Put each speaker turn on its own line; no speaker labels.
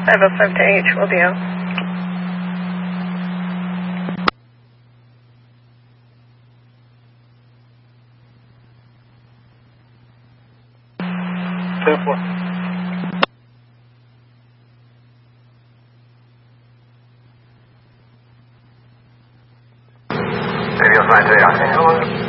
505 to H, we'll be out.
Radio 5 to 8, okay, how long?